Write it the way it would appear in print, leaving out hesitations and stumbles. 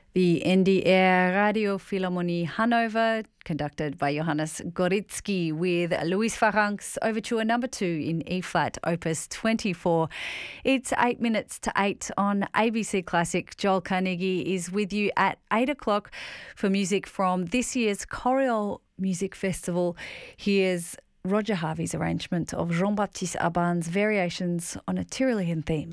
The NDR Radio Philharmonie Hanover, conducted by Johannes Goritzky, with Louis Farrank's Overture No. 2 in E-flat, Opus 24. It's 8 minutes to 8 on ABC Classic. Joel Carnegie is with you at 8 o'clock for music from this year's Choriol Music Festival. Here's Roger Harvey's arrangement of Jean-Baptiste Aband's Variations on a Tyrolean theme.